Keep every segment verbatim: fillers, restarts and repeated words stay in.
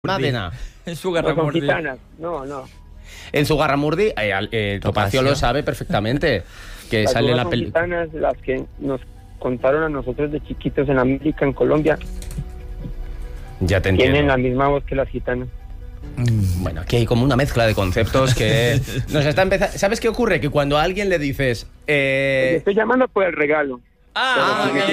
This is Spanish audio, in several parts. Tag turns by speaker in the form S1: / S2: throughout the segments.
S1: Mádena.
S2: En su Garramurdi.
S3: No, no.
S1: En su Garramurdi, eh, eh, Topacio lo sabe perfectamente. Que
S3: las
S1: sale en la película.
S3: Las que nos contaron a nosotros de chiquitos en América, en Colombia.
S1: Ya te entiendo.
S3: Tienen la misma voz que las gitanas.
S1: Bueno, aquí hay como una mezcla de conceptos que nos está empezando. ¿Sabes qué ocurre? Que cuando a alguien le dices. Eh...
S3: Le estoy llamando por el regalo.
S2: Ah, muy bien,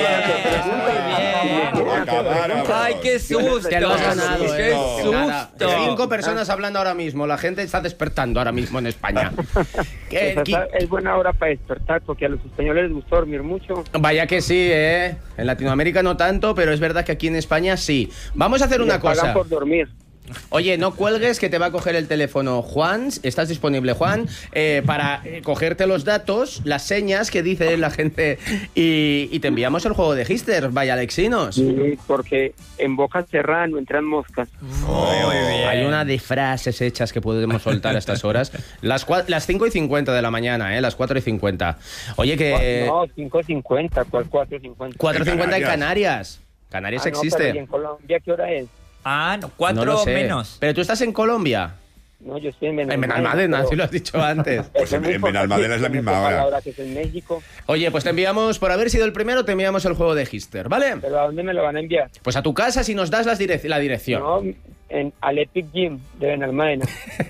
S2: muy bien. Ay, qué susto.
S1: Te lo has ganado,
S2: Qué
S1: eh.
S2: susto.
S1: Cinco personas hablando ahora mismo. La gente está despertando ahora mismo en España.
S3: ¿Qué,
S1: Esa
S3: qui- es buena hora para despertar, porque a los españoles les gusta dormir mucho.
S1: Vaya que sí, ¿eh? En Latinoamérica no tanto, pero es verdad que aquí en España sí. Vamos a hacer una
S3: Les pagan
S1: cosa.
S3: por dormir.
S1: Oye, no cuelgues, que te va a coger el teléfono Juan. ¿Estás disponible, Juan? Eh, para eh, cogerte los datos, las señas que dice la gente y, y te enviamos el juego de Hister. Vaya, Alexinos.
S3: Sí, porque en boca cerrada no entran moscas.
S2: Muy bien.
S1: Hay una de frases hechas que podemos soltar a estas horas. Las, cua- las cinco y cincuenta de la mañana, ¿eh? Las cuatro y cincuenta. Oye, que...
S3: No, cinco cincuenta, ¿cuál cuatro cincuenta?
S1: cuatro y cincuenta en Canarias. Canarias
S3: Ah, no,
S1: existe.
S3: pero ¿y en Colombia qué hora es?
S2: Ah, no,
S1: No
S2: cuatro
S1: lo sé.
S2: menos.
S1: Pero tú estás en Colombia.
S3: No, yo estoy en
S1: En Benalmádena,
S3: pero-
S1: si lo has dicho antes.
S4: Pues en-
S3: Eso es muy
S4: en Benalmádena es la
S3: importante,
S4: misma
S3: me toca
S4: hora.
S3: la hora que es en México.
S1: Oye, pues te enviamos, por haber sido el primero, te enviamos el juego de Hister, ¿vale?
S3: ¿Pero a dónde me lo van a enviar?
S1: Pues a tu casa si nos das las direc- la dirección.
S3: No, en, al Epic Gym de Benalmádena.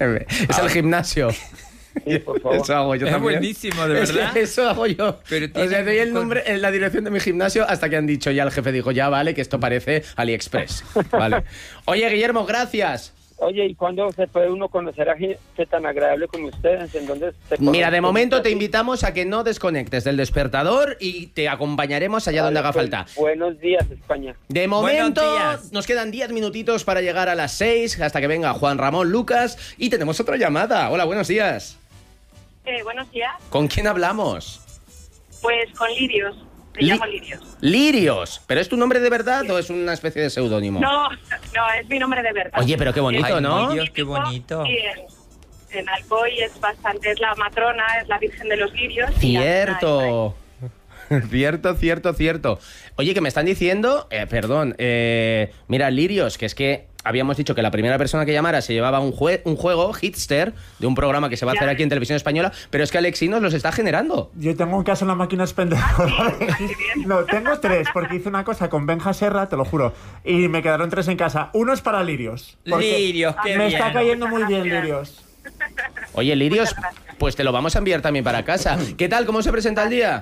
S1: Es el gimnasio.
S3: Sí, por favor.
S1: Eso hago yo
S2: Es
S1: también.
S2: buenísimo, de
S1: Es que
S2: verdad.
S1: eso hago yo.
S2: Pero
S1: o
S2: tiene
S1: sea, doy el
S2: un-
S1: nombre, en la dirección de mi gimnasio hasta que han dicho, ya el jefe dijo, ya vale, que esto parece AliExpress. Vale. Oye, Guillermo, gracias.
S3: Oye, ¿y cuándo se puede uno conocer a gente tan agradable como ustedes? ¿En dónde se
S1: Mira, de
S3: conoce?
S1: momento te invitamos a que no desconectes del despertador y te acompañaremos allá donde haga
S3: Vale,
S1: falta.
S3: pues, buenos días, España.
S1: De momento,
S2: días.
S1: nos quedan diez minutitos para llegar a las seis, hasta que venga Juan Ramón Lucas, y tenemos otra llamada. Hola, buenos días.
S5: Eh, buenos días,
S1: ¿Con quién hablamos?
S5: pues con Lirios, me
S1: Li-
S5: llamo Lirios.
S1: Lirios. ¿Pero es tu nombre de verdad o es una especie de seudónimo?
S5: No, no, es mi nombre de verdad.
S1: Oye, pero qué bonito,
S2: Ay,
S1: ¿no?
S2: Dios, qué bonito.
S5: Sí, en, en Alcoy es bastante, es la matrona, es la Virgen de los Lirios. y la-
S1: Cierto. Cierto, cierto, cierto. Oye, que me están diciendo, eh, perdón, eh, mira, Lirios, que es que habíamos dicho que la primera persona que llamara se llevaba un, jue- un juego, Hitster, de un programa que se va a
S5: Ya.
S1: hacer aquí en Televisión Española, pero es que Alexinos los está generando.
S6: Yo tengo un caso en la máquina pendejo.
S5: Ah, qué bien.
S6: No, tengo tres, porque hice una cosa con Benja Serra, te lo juro. Y me quedaron tres en casa. Uno es para Lirios. porque
S2: Lirios, qué
S6: Me
S2: bien.
S6: está cayendo muy
S5: Muchas
S6: bien,
S5: gracias.
S6: Lirios.
S1: Oye, Lirios,
S5: Muchas gracias.
S1: pues te lo vamos a enviar también para casa. ¿Qué tal? ¿Cómo se presenta el día?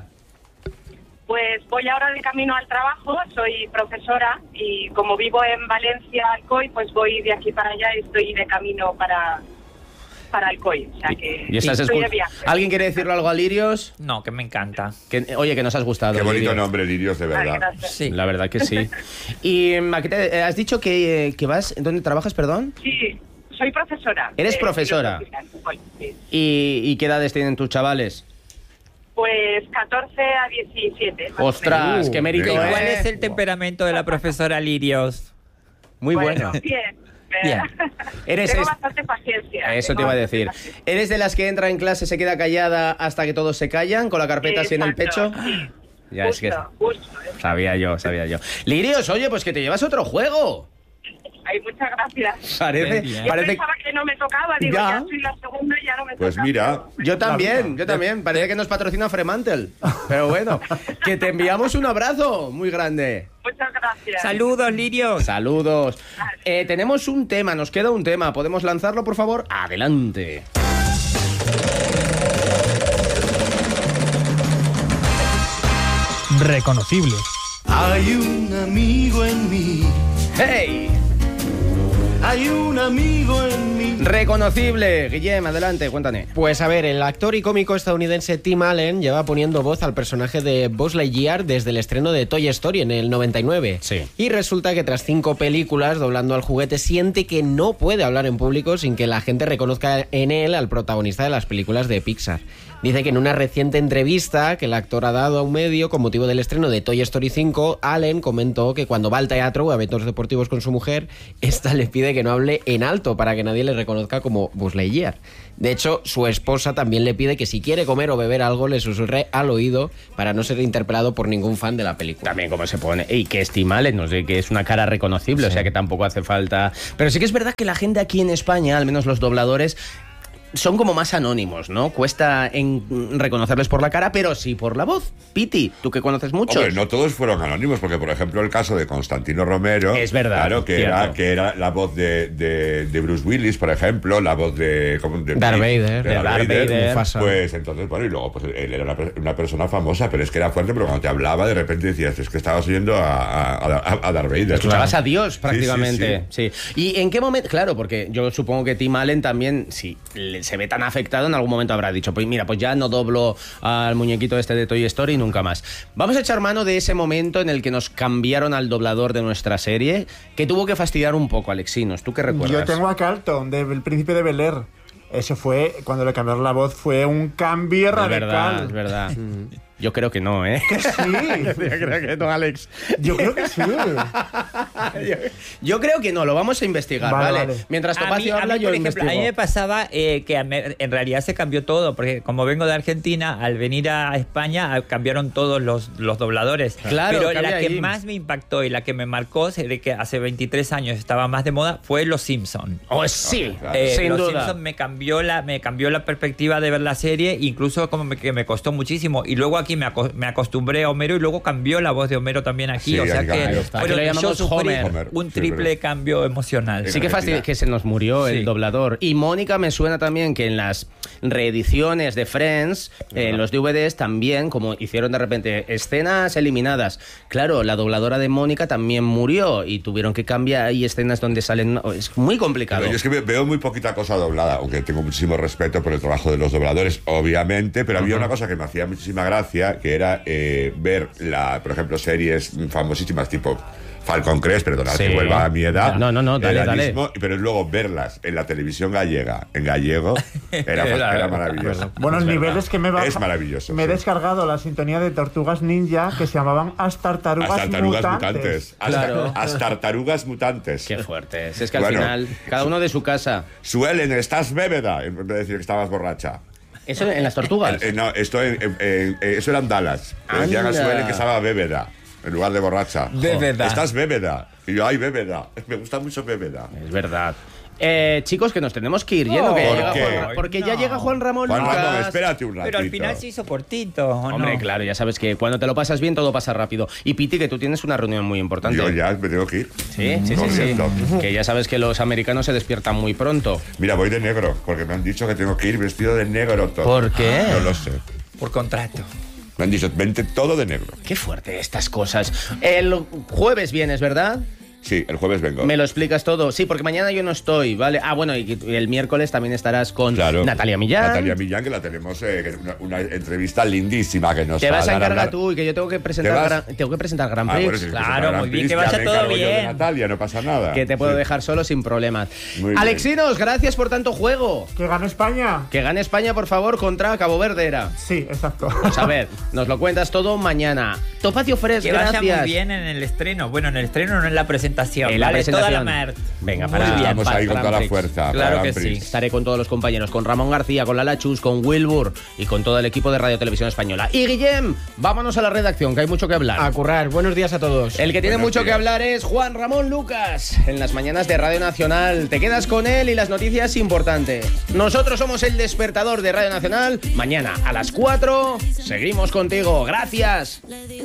S5: Pues voy ahora de camino al trabajo, soy profesora y como vivo en Valencia, Alcoy, pues voy de aquí para allá y estoy de camino para, para Alcoy. O sea que
S1: ¿Y estás
S5: estoy
S1: escu-
S5: de viaje.
S1: ¿Alguien quiere decirle algo a Lirios?
S2: No, que me encanta.
S1: Que, oye, que nos has gustado.
S4: Qué bonito
S1: Lirios.
S4: nombre, Lirios, de
S5: Ay,
S4: verdad.
S5: gracias.
S2: Sí.
S1: La verdad que sí. ¿Y mm, a qué te- eh, has dicho que, que vas, ¿dónde trabajas, perdón?
S5: Sí, soy profesora.
S1: ¿Eres
S5: de
S1: profesora?
S5: filosofía en Alcoy, sí.
S1: ¿Y, y qué edades tienen tus chavales?
S5: Pues catorce a diecisiete. más o
S1: ¡Ostras!
S5: menos.
S1: ¡Qué mérito,
S4: venga.
S1: eh!
S2: ¿Cuál es el temperamento de la profesora Lirios?
S1: Muy bueno.
S5: Bien.
S2: Bien.
S1: Eres
S5: Tengo
S1: es-
S5: bastante paciencia.
S1: Eso te
S5: tengo
S1: iba a
S5: bastante
S1: decir.
S5: paciencia.
S1: ¿Eres de las que entra en clase, se queda callada hasta que todos se callan, con la carpeta así en el pecho?
S5: Exacto, sí.
S1: Ya, es que
S5: Justo, justo.
S1: sabía yo, sabía yo. Lirios, oye, pues que te llevas otro juego.
S5: Ay, muchas gracias.
S1: Parece,
S2: Bien.
S5: Yo
S1: parece...
S5: pensaba que no me tocaba, digo,
S1: Ya.
S5: ya, soy la segunda y ya no me
S4: Pues
S5: toca.
S4: mira.
S5: pero-
S1: Yo también, yo también. Parece que nos patrocina Fremantle. Pero bueno, que te enviamos un abrazo muy grande.
S5: Muchas gracias.
S2: Saludos, Lirios.
S1: Saludos. Eh, tenemos un tema, nos queda un tema. ¿Podemos lanzarlo, por favor? Adelante.
S7: Reconocible.
S8: Hay un amigo en mí,
S1: ¡Hey!
S8: hay un amigo en mí.
S1: Reconocible. Guillem, adelante, cuéntame.
S9: Pues a ver, el actor y cómico estadounidense Tim Allen lleva poniendo voz al personaje de Buzz Lightyear desde el estreno de Toy Story en el noventa y nueve.
S1: Sí.
S9: Y resulta que tras cinco películas doblando al juguete siente que no puede hablar en público sin que la gente reconozca en él al protagonista de las películas de Pixar. Dice que en una reciente entrevista que el actor ha dado a un medio con motivo del estreno de Toy Story cinco, Allen comentó que cuando va al teatro o a eventos deportivos con su mujer, esta le pide que no no hable en alto para que nadie le reconozca como Buzz Lightyear. De hecho, su esposa también le pide que si quiere comer o beber algo, le susurre al oído para no ser interpelado por ningún fan de la película.
S1: También como se pone. Y que es Tim Allen, no sé, que es una cara reconocible, sí. O sea que tampoco hace falta... Pero sí que es verdad que la gente aquí en España, al menos los dobladores... son como más anónimos, ¿no? Cuesta en reconocerles por la cara, pero sí por la voz. Piti, tú que conoces mucho.
S4: Hombre, no todos fueron anónimos, porque por ejemplo el caso de Constantino Romero...
S1: Es verdad.
S4: Claro, que, era, que era la voz de, de, de Bruce Willis, por ejemplo, la voz de... ¿cómo? de
S9: Darth Vader.
S4: De Darth Vader.
S9: Mufasa.
S4: Pues entonces, bueno, y luego pues él era una, una persona famosa, pero es que era fuerte, pero cuando te hablaba de repente decías, es que estabas oyendo a, a, a, a Darth Vader.
S1: Escuchabas a Dios prácticamente.
S4: Sí, sí,
S1: sí. sí. ¿Y en qué momento? Claro, porque yo supongo que Tim Allen también, si se ve tan afectado, en algún momento habrá dicho, pues mira, pues ya no doblo al muñequito este de Toy Story nunca más. Vamos a echar mano de ese momento en el que nos cambiaron al doblador de nuestra serie, que tuvo que fastidiar un poco, Alexinos. ¿Tú qué recuerdas?
S6: Yo tengo a Carlton, del Príncipe de Bel-Air. Eso fue, cuando le cambiaron la voz, fue un cambio radical.
S1: Es verdad, es verdad. Yo creo que no, ¿eh?
S6: Que sí.
S1: Yo creo que no, Alex.
S6: Yo creo que sí.
S1: yo, yo creo que no, lo vamos a investigar, ¿vale?
S6: Vale, vale.
S1: Mientras
S2: A mí,
S1: Topacio
S2: a
S1: habla,
S2: mí,
S1: yo
S2: por
S1: investigo.
S2: ejemplo, a mí me pasaba eh, que a me- en realidad se cambió todo, porque como vengo de Argentina, al venir a España a- cambiaron todos los, los dobladores.
S1: Claro,
S2: pero
S1: cambia
S2: la que
S1: ahí.
S2: más me impactó y la que me marcó, de que hace veintitrés años estaba más de moda, fue Los Simpson.
S1: Oh, sí,
S4: Claro.
S2: Eh,
S1: sin
S2: Los
S1: duda.
S2: Simpson me cambió la me cambió la perspectiva de ver la serie, incluso como me, que me costó muchísimo, y luego aquí me, aco- me acostumbré a Homero y luego cambió la voz de Homero también aquí,
S4: Sí,
S2: o sea
S4: ahí
S2: que
S4: está.
S1: Aquí lo
S2: yo
S1: llamamos
S2: sufrí
S1: Homer.
S4: Homer,
S2: un
S4: sí,
S2: triple
S4: pero-
S2: cambio emocional.
S1: Sí que fastidio que se nos murió
S2: Sí.
S1: el doblador. Y Mónica me suena también que en las reediciones de Friends, eh, en los D V Ds también, como hicieron de repente escenas eliminadas. Claro, la dobladora de Mónica también murió y tuvieron que cambiar ahí escenas donde salen... Es muy complicado.
S4: Pero yo es que ve- veo muy poquita cosa doblada, aunque tengo muchísimo respeto por el trabajo de los dobladores, obviamente, pero había una cosa que me hacía muchísima gracia, que era eh, ver, la, por ejemplo, series famosísimas tipo Falcon Crest, perdonad
S1: Sí.
S4: que vuelva a mi edad.
S1: No, no, no, dale,
S4: el
S1: dale.
S4: anismo, pero luego verlas en la televisión gallega, en gallego, era, era maravilloso.
S6: Buenos
S4: Es verdad.
S6: niveles que me baja.
S4: Es maravilloso.
S6: Me he
S4: sí.
S6: descargado la sintonía de Tortugas Ninja que se llamaban As Tartarugas,
S4: Las tartarugas
S6: Mutantes.
S4: mutantes. As-
S1: Claro.
S4: As tartarugas mutantes.
S1: Qué fuerte. Es que al
S4: Bueno.
S1: final, cada uno de su casa.
S4: Suelen, estás bébeda, en vez de decir que estabas borracha.
S1: Eso en las tortugas.
S4: Eh, no, esto en- en- en- eh, eso eran Dallas. Le decían a
S1: Anda.
S4: Suelen que estaba bébeda, en lugar de borracha.
S2: Bébeda.
S4: Estás bébeda. Y yo, ay, bébeda. Me gusta mucho bébeda.
S1: Es verdad. Eh, chicos, que nos tenemos que ir yendo.
S2: No,
S1: que ya
S4: ¿por
S1: llega
S4: qué?
S1: Juan Ra- porque ya
S2: No.
S1: llega Juan Ramón
S4: Juan
S1: Lucas.
S4: Ramón, espérate un ratito.
S2: Pero al final se hizo cortito, ¿o
S1: Hombre,
S2: no?
S1: claro, ya sabes que cuando te lo pasas bien todo pasa rápido. Y Piti, que tú tienes una reunión muy importante.
S4: Yo ya me tengo que ir.
S1: Sí, sí, sí, sí.
S4: Corriendo.
S1: Que ya sabes que los americanos se despiertan muy pronto.
S4: Mira, voy de negro, porque me han dicho que tengo que ir vestido de negro todo.
S1: ¿Por qué?
S4: No lo sé.
S2: Por contrato.
S4: Me han dicho, vente todo de negro.
S1: Qué fuerte estas cosas. El jueves vienes, ¿verdad?
S4: Sí, el jueves vengo.
S1: Me lo explicas todo. Sí, porque mañana yo no estoy, ¿vale? Ah, bueno, y y el miércoles también estarás con
S4: Claro.
S1: Natalia Millán.
S4: Natalia Millán, que la tenemos, eh, que es una, una entrevista lindísima que nos
S1: Te
S4: va
S1: vas a
S4: dar
S1: encargar
S4: hablar.
S1: tú y que yo tengo que presentar
S4: ¿Te vas?
S1: Gran, tengo que presentar Grand
S4: Ah,
S1: Prix.
S4: bueno, si es que
S2: Claro,
S4: se pagan
S2: muy bien,
S4: pis,
S2: que
S4: ya
S2: vaya
S4: me
S2: todo
S4: encargo yo de
S2: bien.
S4: Natalia, no pasa nada.
S1: Que te puedo
S4: Sí.
S1: dejar solo sin problemas.
S4: Muy bien.
S1: Alexinos, gracias por tanto juego.
S6: ¿Que gane España?
S1: Que gane España, por favor, contra Cabo Verde era.
S6: Sí, exacto.
S1: Pues a ver, nos lo cuentas todo mañana. Topacio Fresh,
S2: Que vaya
S1: gracias.
S2: muy bien en el estreno. Bueno, en el estreno no en la presentación.
S1: En la
S2: vale,
S1: presentación.
S2: toda la mer.
S1: Venga,
S2: Muy
S1: para-
S2: bien.
S4: Vamos
S1: para
S4: ahí con
S1: Grand
S4: toda la
S1: Prix.
S4: fuerza.
S2: Claro
S4: para
S2: que
S4: Grand Prix.
S2: sí.
S1: Estaré con todos los compañeros, con Ramón García, con Lala Chus, con Wilbur y con todo el equipo de Radio Televisión Española. Y Guillem, vámonos a la redacción, que hay mucho que hablar.
S9: A currar. Buenos días a todos.
S1: El que tiene
S4: Buenos
S1: mucho que
S4: días.
S1: hablar es Juan Ramón Lucas, en las mañanas de Radio Nacional. Te quedas con él y las noticias importantes. Nosotros somos el despertador de Radio Nacional. Mañana a las cuatro seguimos contigo. Gracias.